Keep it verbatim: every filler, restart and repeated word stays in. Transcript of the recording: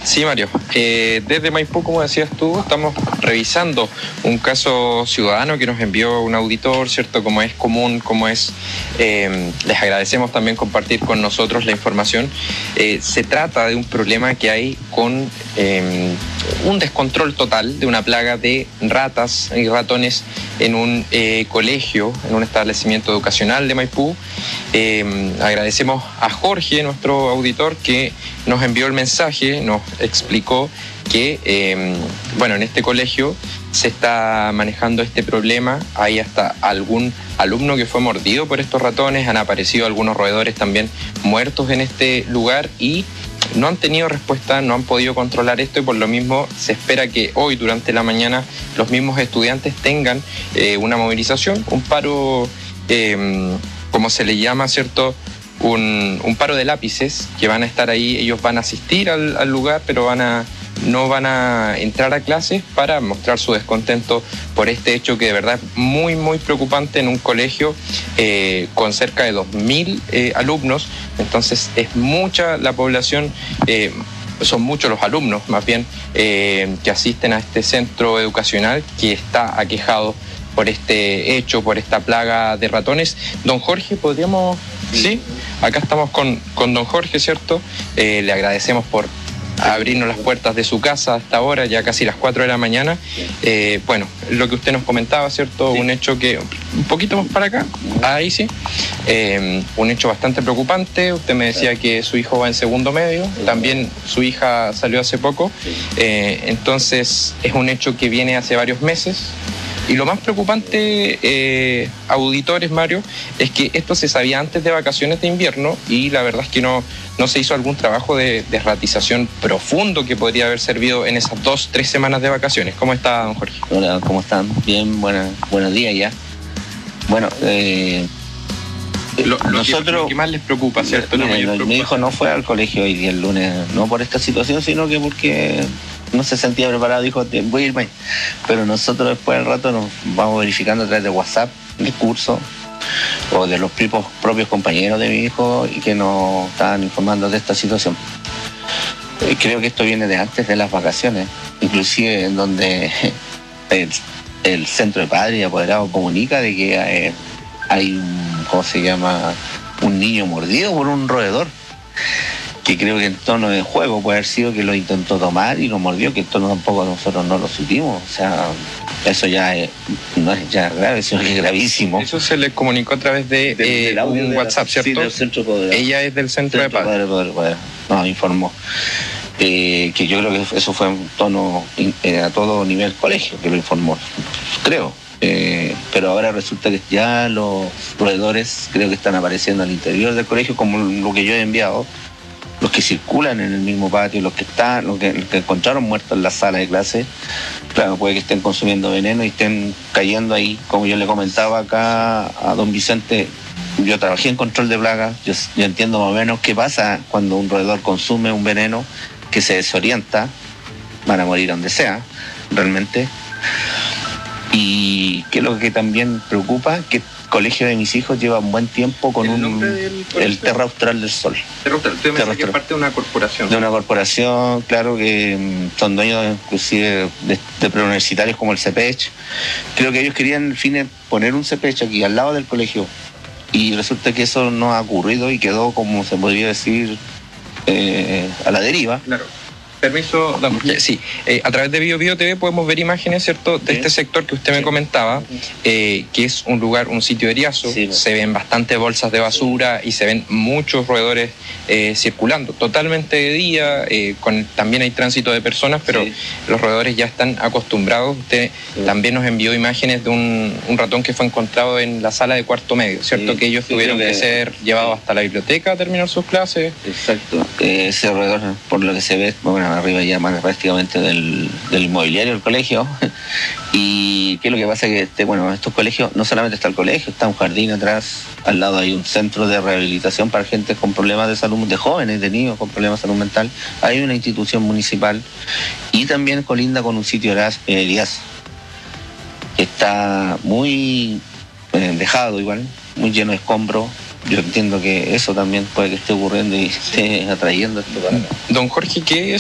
Sí, Mario. Eh, desde Maipú, como decías tú, estamos revisando un caso ciudadano que nos envió un auditor, ¿cierto? Como es común, como es... Eh, les agradecemos también compartir con nosotros la información. Eh, se trata de un problema que hay con eh, un descontrol total de una plaga de ratas y ratones en un eh, colegio, en un establecimiento educacional de Maipú. Eh, agradecemos a Jorge, nuestro auditor, que nos envió el mensaje, nos explicó que, eh, bueno, en este colegio se está manejando este problema. Hay hasta algún alumno que fue mordido por estos ratones, han aparecido algunos roedores también muertos en este lugar y no han tenido respuesta, no han podido controlar esto y por lo mismo se espera que hoy durante la mañana los mismos estudiantes tengan eh, una movilización, un paro, eh, como se le llama, ¿cierto?, Un, un paro de lápices que van a estar ahí. Ellos van a asistir al, al lugar, pero van a, no van a entrar a clases para mostrar su descontento por este hecho que de verdad es muy, muy preocupante en un colegio eh, con cerca de dos mil eh, alumnos. Entonces es mucha la población, eh, son muchos los alumnos más bien eh, que asisten a este centro educacional que está aquejado por este hecho, por esta plaga de ratones. Don Jorge, ¿podríamos...? Sí, acá estamos con, con don Jorge, ¿cierto? Eh, le agradecemos por abrirnos las puertas de su casa hasta ahora, ya casi las cuatro de la mañana. Eh, bueno, lo que usted nos comentaba, ¿cierto? Sí. Un hecho que... Un poquito más para acá, ahí sí. Eh, un hecho bastante preocupante. Usted me decía que su hijo va en segundo medio, también su hija salió hace poco. Eh, entonces, es un hecho que viene hace varios meses. Y lo más preocupante, eh, auditores, Mario, es que esto se sabía antes de vacaciones de invierno y la verdad es que no, no se hizo algún trabajo de, de ratización profundo que podría haber servido en esas dos, tres semanas de vacaciones. ¿Cómo está, don Jorge? Hola, ¿cómo están? Bien, buena, buenos días ya. Bueno, eh, lo, lo nosotros... Que, lo que más les preocupa, ¿cierto? Mira, no, no, mi hijo no fue al colegio hoy día, el lunes, no por esta situación, sino que porque... no se sentía preparado, dijo, voy a irme. Pero nosotros después del rato nos vamos verificando a través de WhatsApp el curso o de los propios, propios compañeros de mi hijo y que nos estaban informando de esta situación. Eh, creo que esto viene de antes de las vacaciones, inclusive en donde el, el centro de padres y apoderados comunica de que eh, hay un, ¿cómo se llama?, un niño mordido por un roedor, que creo que en tono de juego puede haber sido que lo intentó tomar y lo mordió, que esto tampoco nosotros no lo supimos. O sea, eso ya es, no es ya grave, sino que es gravísimo. Eso se le comunicó a través de, de, eh, de un de WhatsApp, la, ¿cierto? Sí, del centro poder. Ella es del centro, centro de padres. Poder, poder, poder. Nos informó eh, que yo creo que eso fue en tono eh, a todo nivel colegio que lo informó, creo. Eh, pero ahora resulta que ya los roedores creo que están apareciendo al interior del colegio, como lo que yo he enviado. Los que circulan en el mismo patio, los que están, los que, los que encontraron muertos en la sala de clase, claro, puede que estén consumiendo veneno y estén cayendo ahí. Como yo le comentaba acá a don Vicente, yo trabajé en control de plagas, yo, yo entiendo más o menos qué pasa cuando un roedor consume un veneno que se desorienta, van a morir donde sea, realmente. Y que es lo que también preocupa, que el colegio de mis hijos lleva un buen tiempo con ¿El un el Terra Austral del Sol. Terra Austral, usted me dice que es parte de una corporación. De una corporación, claro, que son dueños inclusive de, de preuniversitarios como el CEPECH. Creo que ellos querían, en fin, poner un CEPECH aquí al lado del colegio. Y resulta que eso no ha ocurrido y quedó, como se podría decir, eh, a la deriva. Claro. Permiso, don Jorge. Sí, eh, a través de Bio Bio T V podemos ver imágenes, ¿cierto?, de sí. este sector que usted me sí. comentaba, eh, que es un lugar, un sitio eriazo, sí, no. se ven bastantes bolsas de basura sí. y se ven muchos roedores eh, circulando, totalmente de día, eh, con, también hay tránsito de personas, pero sí. los roedores ya están acostumbrados. Usted sí. también nos envió imágenes de un, un ratón que fue encontrado en la sala de cuarto medio, ¿cierto?, sí. que ellos sí, tuvieron que, que ser llevados hasta la biblioteca a terminar sus clases. Exacto, eh, ese roedor, por lo que se ve, bueno, arriba ya más prácticamente del, del inmobiliario del colegio. Y qué es lo que pasa que este, bueno, en estos colegios no solamente está el colegio, está un jardín atrás, al lado hay un centro de rehabilitación para gente con problemas de salud, de jóvenes, de niños con problemas de salud mental, hay una institución municipal y también colinda con un sitio eriazo que está muy eh, dejado igual, muy lleno de escombros. Yo entiendo que eso también puede que esté ocurriendo y esté atrayendo esto para acá. Don Jorge, ¿qué es